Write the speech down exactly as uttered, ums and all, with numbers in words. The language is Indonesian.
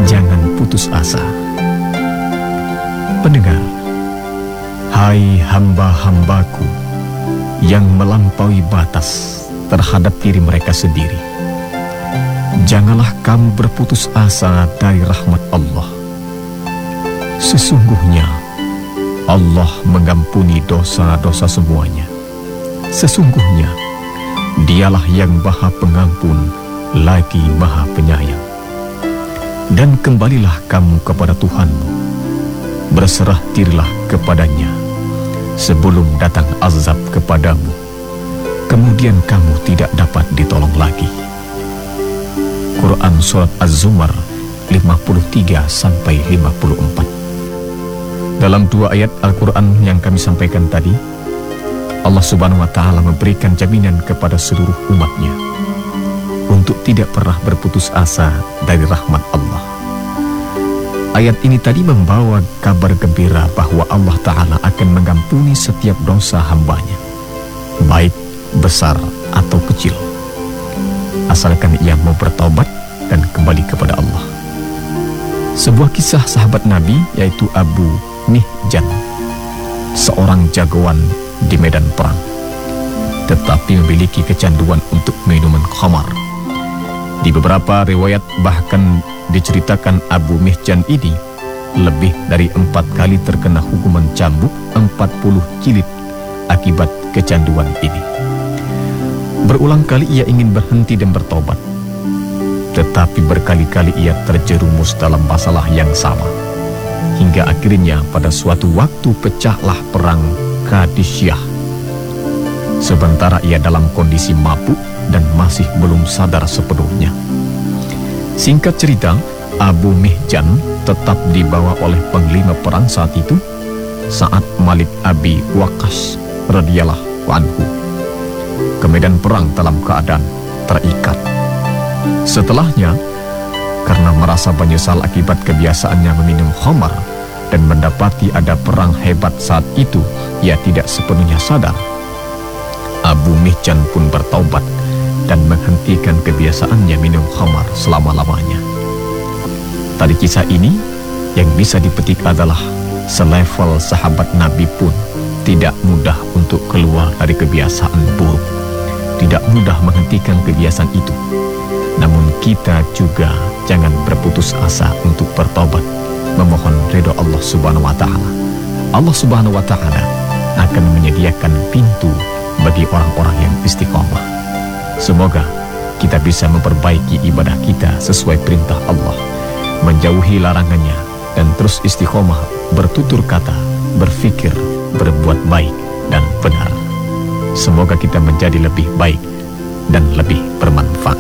jangan putus asa. Pendengar, hai hamba-hambaku yang melampaui batas terhadap diri mereka sendiri, janganlah kamu berputus asa dari rahmat Allah. Sesungguhnya Allah mengampuni dosa-dosa semuanya. Sesungguhnya Dialah yang Maha Pengampun lagi Maha Penyayang. Dan kembalilah kamu kepada Tuhanmu, berserah dirilah kepadanya sebelum datang azab kepadamu, kemudian kamu tidak dapat ditolong lagi. Quran Surat Az-Zumar lima puluh tiga sampai lima puluh empat. Dalam dua ayat Al-Quran yang kami sampaikan tadi, Allah Subhanahu wa Ta'ala memberikan jaminan kepada seluruh umatnya untuk tidak pernah berputus asa dari rahmat Allah. Ayat ini tadi membawa kabar gembira bahwa Allah Ta'ala akan mengampuni setiap dosa hambanya, baik besar atau kecil, asalkan ia mau bertobat dan kembali kepada Allah. Sebuah kisah sahabat Nabi, yaitu Abu Mihjan, seorang jagoan di medan perang, tetapi memiliki kecanduan untuk minuman khamar. Di beberapa riwayat bahkan diceritakan Abu Mihjan ini lebih dari empat kali terkena hukuman cambuk empat puluh jilid akibat kecanduan ini. Berulang kali ia ingin berhenti dan bertobat, tetapi berkali-kali ia terjerumus dalam masalah yang sama, hingga akhirnya pada suatu waktu pecahlah perang Qadisiyah. Sementara ia dalam kondisi mabuk dan masih belum sadar sepenuhnya. Singkat cerita, Abu Mihjan tetap dibawa oleh panglima perang saat itu, saat Malik Abi Waqqas radhiyallahu anhu ke medan perang dalam keadaan terikat. Setelahnya, karena merasa menyesal akibat kebiasaannya meminum khamar dan mendapati ada perang hebat saat itu, ia tidak sepenuhnya sadar. Abu Mihjan pun bertaubat dan menghentikan kebiasaannya minum khamar selama-lamanya. Dari kisah ini, yang bisa dipetik adalah selevel sahabat Nabi pun tidak mudah untuk keluar dari kebiasaan buruk, tidak mudah menghentikan kebiasaan itu. Namun kita juga jangan berputus asa untuk bertobat, memohon ridho Allah Subhanahu wa Ta'ala. Allah Subhanahu wa Ta'ala akan menyediakan pintu bagi orang-orang yang istiqomah. Semoga kita bisa memperbaiki ibadah kita sesuai perintah Allah, menjauhi larangannya, dan terus istiqomah bertutur kata, berfikir, berbuat baik dan benar. Semoga kita menjadi lebih baik dan lebih bermanfaat.